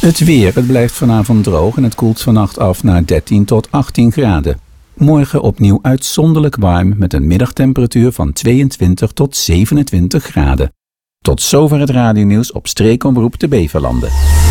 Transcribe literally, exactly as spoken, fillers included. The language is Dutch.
Het weer. Het blijft vanavond droog en het koelt vannacht af naar dertien tot achttien graden. Morgen opnieuw uitzonderlijk warm met een middagtemperatuur van tweeëntwintig tot zevenentwintig graden. Tot zover het radionieuws op streekomroep de Beverlanden.